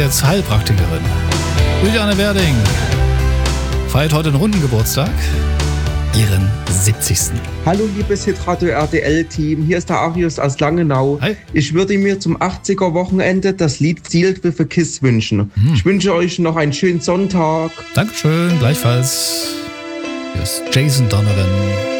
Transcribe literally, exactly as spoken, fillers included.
jetzt Heilpraktikerin. Juliane Werding feiert heute einen runden Geburtstag, ihren siebzigsten Hallo liebes Hitradio R T L-Team, hier ist der Arius aus Langenau. Hi. Ich würde mir zum achtziger-Wochenende das Lied Sealed with a Kiss wünschen. Hm. Ich wünsche euch noch einen schönen Sonntag. Dankeschön, gleichfalls. Hier ist Jason Donovan.